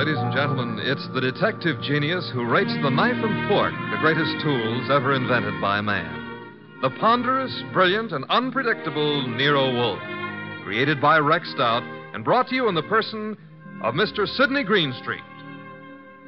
Ladies and gentlemen, it's the detective genius who rates the knife and fork the greatest tools ever invented by man. The ponderous, brilliant, and unpredictable Nero Wolfe. Created by Rex Stout and brought to you in the person of Mr. Sidney Greenstreet.